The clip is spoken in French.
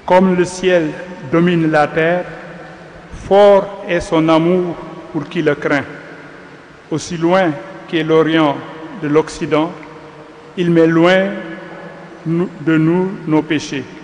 Comme le ciel domine la terre, fort est son amour pour qui le craint. Aussi loin qu'est l'Orient de l'Occident, il met loin de nous nos péchés.